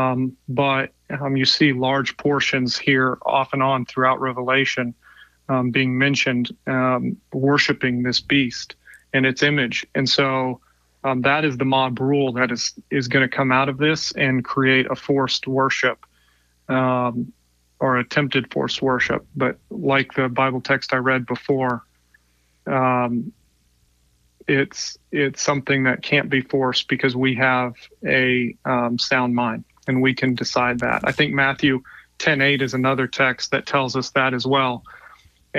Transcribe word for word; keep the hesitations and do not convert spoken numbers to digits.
Um, but um, you see large portions here off and on throughout Revelation um, being mentioned, um, worshiping this beast and its image. And so um, that is the mob rule that is, is going to come out of this and create a forced worship um, or attempted forced worship. But like the Bible text I read before, um, it's it's something that can't be forced because we have a um, sound mind and we can decide that. I think Matthew ten eight is another text that tells us that as well.